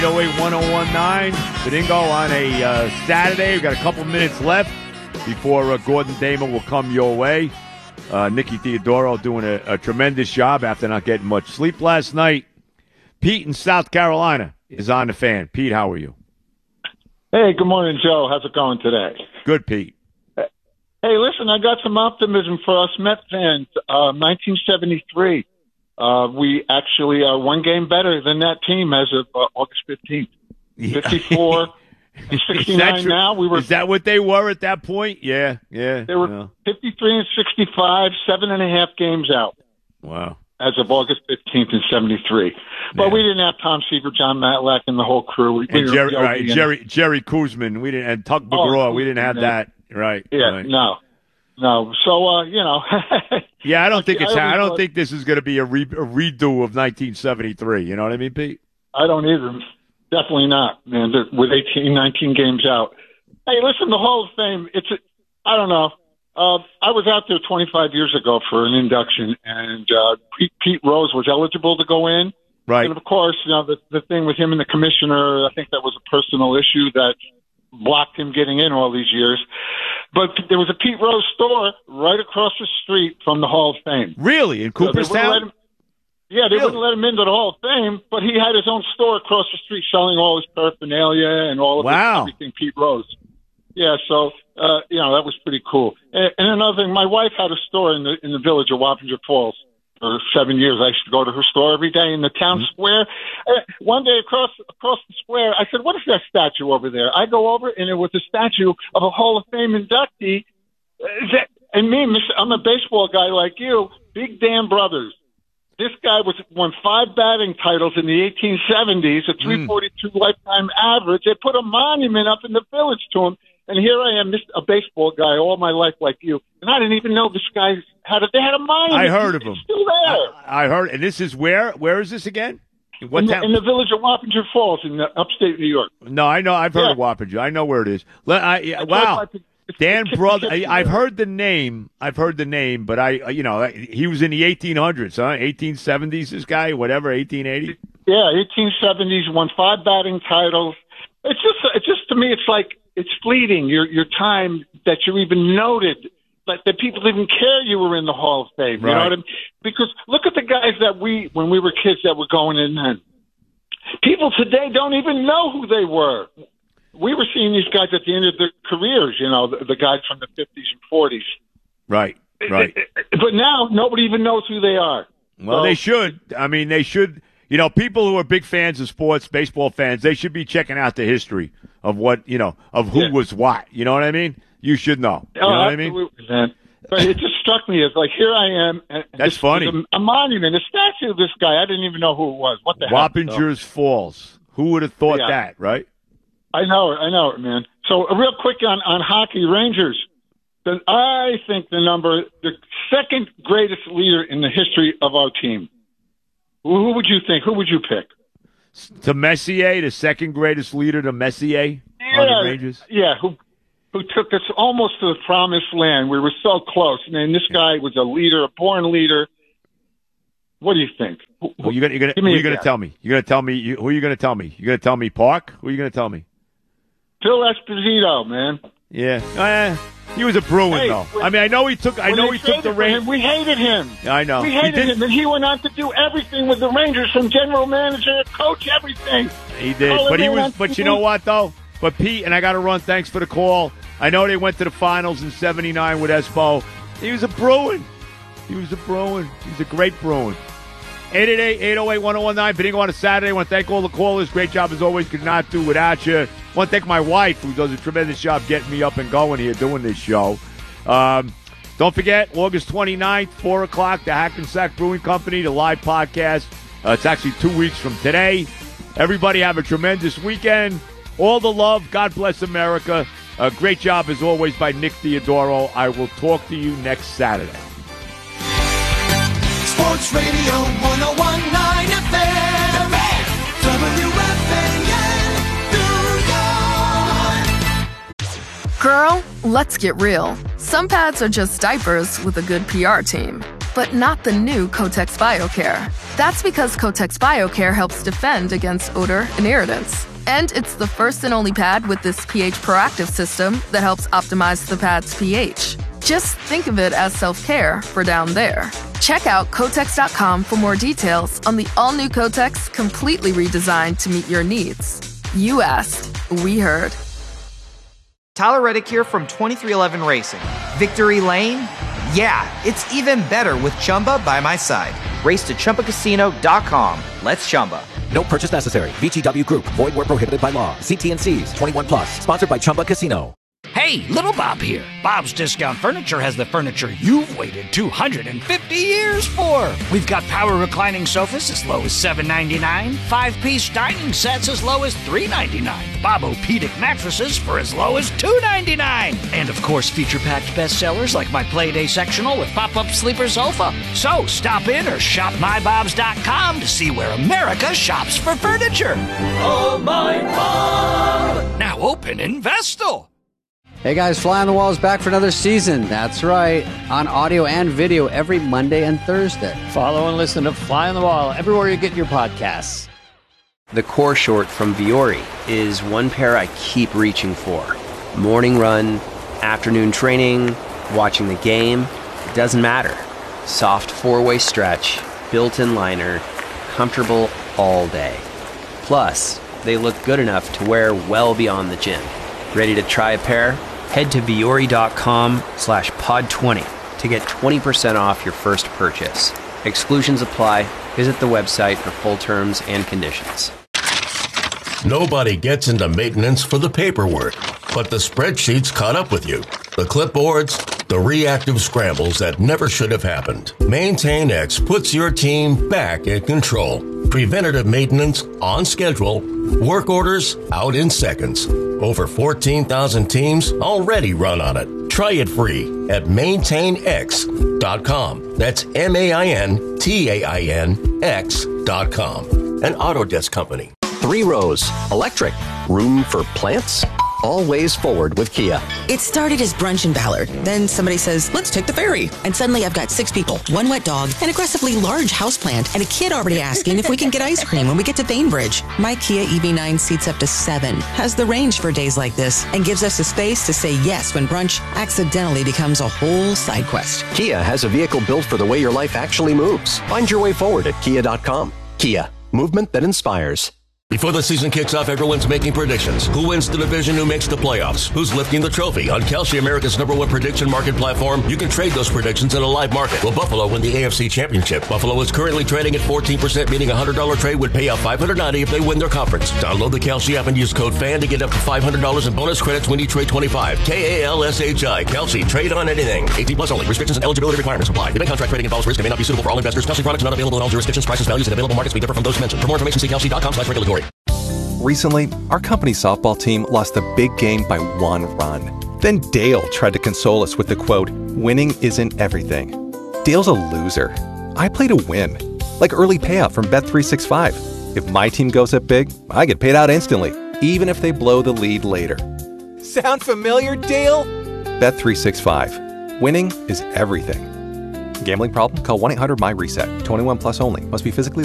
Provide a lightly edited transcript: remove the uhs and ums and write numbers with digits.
1019 Benigno on a Saturday. We've got a couple minutes left before Gordon Damer will come your way. Nicky Theodoro doing a tremendous job after not getting much sleep last night. Pete in South Carolina is on the fan. Pete, how are you? Hey, good morning, Joe. How's it going today? Good, Pete. Hey, listen, I got some optimism for us Met fans. 1973. We actually are one game better than that team as of August 15th. 54 and 69 now. Is that what they were at that point? Yeah. They were 53 and 65, 7.5 games out. Wow. As of August 15th in 73. But we didn't have Tom Seaver, John Matlack, and the whole crew. Jerry Kuzman. We didn't, and Tuck McGraw. We didn't have that. Right. Yeah, right. No. So, Yeah, I don't think this is going to be a redo of 1973. You know what I mean, Pete? I don't either. Definitely not, man. With 18, 19 games out. Hey, listen, the Hall of Fame, I don't know. I was out there 25 years ago for an induction, and Pete Rose was eligible to go in. Right. And, of course, the thing with him and the commissioner, I think that was a personal issue that blocked him getting in all these years. But there was a Pete Rose store right across the street from the Hall of Fame. Really? In Cooperstown? They wouldn't let him into the Hall of Fame, but he had his own store across the street selling all his paraphernalia and all of everything Pete Rose. Yeah, so, that was pretty cool. And another thing, my wife had a store in the village of Wappinger Falls for 7 years. I used to go to her store every day in the town square. One day across the square, I said, what is that statue over there? I go over, and it was a statue of a Hall of Fame inductee. And me, I'm a baseball guy like you, Big Dan Brothers. This guy won 5 batting titles in the 1870s, a 342 lifetime average. They put a monument up in the village to him. And here I am, a baseball guy all my life like you. And I didn't even know this guy they had a monument. I heard of him. It's still there. I heard. And this is where? Where is this again? In the village of Wappinger Falls in upstate New York. No, I know. I've heard of Wappinger. I know where it is. Wow. Dan Brother. I've heard the name. But he was in the 1800s, huh? 1870s, this guy, whatever, 1880? Yeah, 1870s, won 5 batting titles. It's just to me, it's like, it's fleeting, your time that you're even noted, but that people didn't care you were in the Hall of Fame. Right. You know what I mean? Because look at the guys that when we were kids that were going in then. People today don't even know who they were. We were seeing these guys at the end of their careers, the guys from the 50s and 40s. Right. But now nobody even knows who they are. Well, they should. I mean, they should. People who are big fans of sports, baseball fans, they should be checking out the history of what, of who was what. You know what I mean? You should know. You know what I mean? Man. But it just struck me as like, here I am. That's funny. A monument, a statue of this guy. I didn't even know who it was. What the heck? Wappingers Falls. Who would have thought that, right? I know it, man. So real quick on hockey, Rangers. I think the second greatest leader in the history of our team. Who would you think? Who would you pick? To Messier, the second greatest leader to Messier on the Rangers? Yeah, who took us almost to the promised land. We were so close. Man, this guy was a leader, a born leader. What do you think? Who are you going to tell me? You're going to tell me who are you going to tell me? You're going to tell me Park? Who are you going to tell me? Phil Esposito, man. Yeah. He was a Bruin, though. I mean, I know he took the Rangers. We hated him. I know. We hated him, and he went on to do everything with the Rangers, from general manager, coach, everything. He did. But you know what, though? But Pete, and I got to run, thanks for the call. I know they went to the finals in 79 with Espo. He was a Bruin. He's a great Bruin. 888-808-1019. Benigno on a Saturday. I want to thank all the callers. Great job as always. Could not do without you. I want to thank my wife, who does a tremendous job getting me up and going here doing this show. Don't forget, August 29th, 4 o'clock, the Hackensack Brewing Company, the live podcast. It's actually 2 weeks from today. Everybody have a tremendous weekend. All the love. God bless America. Great job as always by Nick Theodoro. I will talk to you next Saturday. Sports Radio 101.9 FM. WFAN, New York. Girl, let's get real. Some pads are just diapers with a good PR team. but not the new Kotex BioCare. That's because Kotex BioCare helps defend against odor and irritants. And it's the first and only pad with this pH proactive system that helps optimize the pad's pH. Just think of it as self-care for down there. Check out Kotex.com for more details on the all-new Kotex, completely redesigned to meet your needs. You asked, we heard. Tyler Reddick here from 2311 Racing. Victory Lane? Yeah, it's even better with Chumba by my side. Race to ChumbaCasino.com. Let's Chumba. No purchase necessary. VGW Group. Void where prohibited by law. See T&Cs. 21 plus. Sponsored by Chumba Casino. Hey, Little Bob here. Bob's Discount Furniture has the furniture you've waited 250 years for. We've got power reclining sofas as low as $7.99, 5-piece dining sets as low as $3.99, Bob-O-Pedic mattresses for as low as $2.99, and of course feature-packed bestsellers like my Playday sectional with pop-up sleeper sofa. So stop in or shop mybobs.com to see where America shops for furniture. Oh, my Bob! Now open in Vestal. Hey guys, Fly on the Wall is back for another season. That's right, on audio and video every Monday and Thursday. Follow and listen to Fly on the Wall everywhere you get your podcasts. The core short from Vuori is one pair I keep reaching for. Morning run, afternoon training, watching the game, it doesn't matter. Soft four-way stretch, built-in liner, comfortable all day. Plus, they look good enough to wear well beyond the gym. Ready to try a pair? Head to Vuori.com/pod20 to get 20% off your first purchase. Exclusions apply. Visit the website for full terms and conditions. Nobody gets into maintenance for the paperwork, but the spreadsheets caught up with you. The clipboards, the reactive scrambles that never should have happened. MaintainX puts your team back in control. Preventative maintenance on schedule. Work orders out in seconds. Over 14,000 teams already run on it. Try it free at MaintainX.com. That's MaintainX.com. An Autodesk company. 3 rows, electric, room for plants. Always forward with Kia. It started as brunch in Ballard. Then somebody says, let's take the ferry. And suddenly I've got 6 people, 1 wet dog, an aggressively large houseplant, and a kid already asking if we can get ice cream when we get to Bainbridge. My Kia EV9 seats up to 7, has the range for days like this, and gives us the space to say yes when brunch accidentally becomes a whole side quest. Kia has a vehicle built for the way your life actually moves. Find your way forward at Kia.com. Kia, movement that inspires. Before the season kicks off, everyone's making predictions. Who wins the division? Who makes the playoffs? Who's lifting the trophy? On Kalshi, America's #1 prediction market platform, you can trade those predictions in a live market. Will Buffalo win the AFC Championship? Buffalo is currently trading at 14%, meaning a $100 trade would pay out $590 if they win their conference. Download the Kalshi app and use code FAN to get up to $500 in bonus credits when you trade 25. KALSHI. Kalshi. Trade on anything. 18 plus only. Restrictions and eligibility requirements apply. The bank contract trading involves risk and may not be suitable for all investors. Kalshi products not available in all jurisdictions. Prices, values, and available markets may differ from those mentioned. For more information, see Kalshi.com/regulatory. Recently, our company's softball team lost a big game by 1 run. Then Dale tried to console us with the quote, "Winning isn't everything." Dale's a loser. I play to win. Like early payout from Bet365. If my team goes up big, I get paid out instantly, even if they blow the lead later. Sound familiar, Dale? Bet365. Winning is everything. Gambling problem? Call 1-800-MY-RESET. 21 plus only. Must be physically